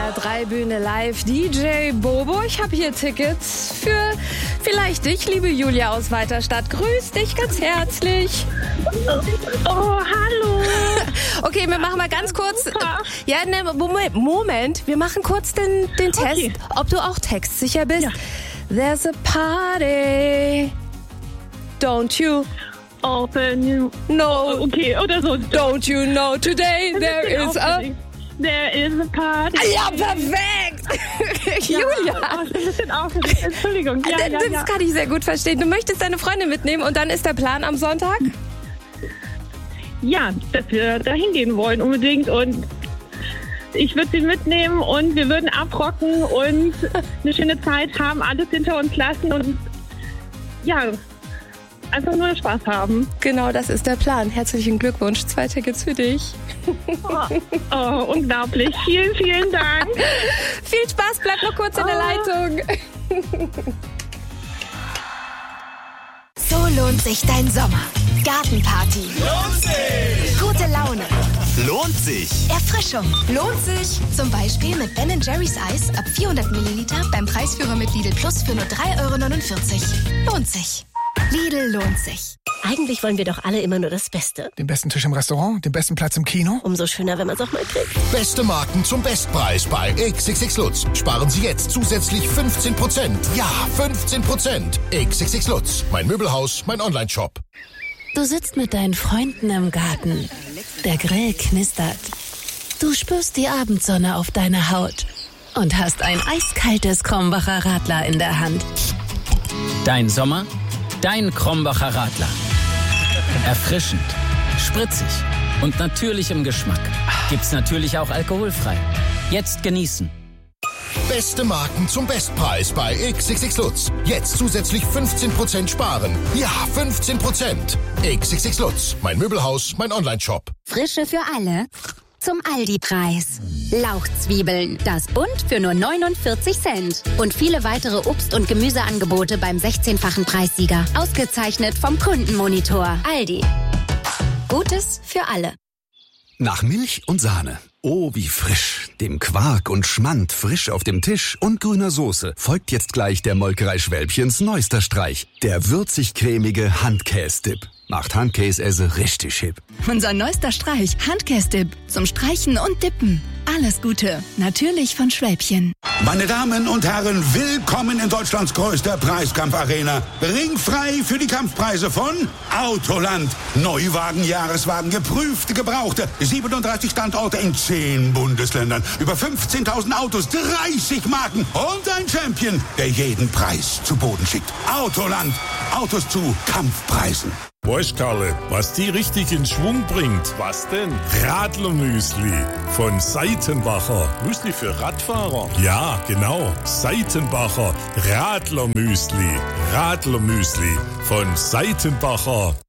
SWR 3 Bühne live. DJ Bobo, ich habe hier Tickets für vielleicht dich, liebe Julia aus Weiterstadt. Grüß dich ganz herzlich. Oh, hallo. Okay, wir machen mal ganz kurz. Ja, ne, Moment. Wir machen kurz den Test, Okay. ob du auch textsicher bist. Ja. There's a party. Don't you Open you. know? Okay, oder so. Don't you know today there is a... There is a party. Ja, perfekt! Julia! Oh, ich bin ein bisschen aufgeregt. Entschuldigung. Ja, Das kann ich sehr gut verstehen. Du möchtest deine Freundde mitnehmen und dann ist der Plan am Sonntag? Ja, dass wir da hingehen wollen unbedingt und ich würde sie mitnehmen und wir würden abrocken und eine schöne Zeit haben, alles hinter uns lassen und ja, einfach nur Spaß haben. Genau, das ist der Plan. Herzlichen Glückwunsch. 2 Tickets für dich. Oh, unglaublich. Vielen, vielen Dank. Viel Spaß, bleib noch kurz in der Leitung. So lohnt sich dein Sommer. Gartenparty. Lohnt sich! Gute Laune. Lohnt sich! Erfrischung. Lohnt sich. Zum Beispiel mit Ben & Jerry's Eis ab 400 Milliliter beim Preisführer mit Lidl Plus für nur 3,49 €. Lohnt sich. Lidl lohnt sich. Eigentlich wollen wir doch alle immer nur das Beste. Den besten Tisch im Restaurant, den besten Platz im Kino. Umso schöner, wenn man es auch mal kriegt. Beste Marken zum Bestpreis bei XXX Lutz. Sparen Sie jetzt zusätzlich 15%. Ja, 15%. XXX Lutz. Mein Möbelhaus, mein Onlineshop. Du sitzt mit deinen Freunden im Garten. Der Grill knistert. Du spürst die Abendsonne auf deiner Haut und hast ein eiskaltes Krombacher Radler in der Hand. Dein Sommer, dein Krombacher Radler. Erfrischend, spritzig und natürlich im Geschmack. Gibt's natürlich auch alkoholfrei. Jetzt genießen. Beste Marken zum Bestpreis bei XXX Lutz. Jetzt zusätzlich 15% sparen. Ja, 15%. XXX Lutz. Mein Möbelhaus, mein Onlineshop. Frische für alle zum Aldi-Preis. Lauchzwiebeln, das Bund für nur 49 Cent. Und viele weitere Obst- und Gemüseangebote beim 16-fachen Preissieger. Ausgezeichnet vom Kundenmonitor. Aldi. Gutes für alle. Nach Milch und Sahne. Oh, wie frisch. Dem Quark und Schmand frisch auf dem Tisch und grüner Soße folgt jetzt gleich der Molkerei Schwälbchens neuester Streich. Der würzig-cremige Handkäse-Dip. Macht Handkäse richtig hip. Unser neuester Streich, Handkäse-Dip. Zum Streichen und Dippen. Alles Gute. Natürlich von Schwäbchen. Meine Damen und Herren, willkommen in Deutschlands größter Preiskampfarena. Ringfrei für die Kampfpreise von Autoland. Neuwagen, Jahreswagen, geprüfte, gebrauchte. 37 Standorte in 10 Bundesländern. Über 15.000 Autos, 30 Marken und ein Champion, der jeden Preis zu Boden schickt. Autoland. Autos zu Kampfpreisen. Weißt Karle, was die richtig in Schwung bringt? Was denn? Radlermüsli von Seitenbacher. Müsli für Radfahrer? Ja, genau. Seitenbacher Radlermüsli. Radlermüsli von Seitenbacher.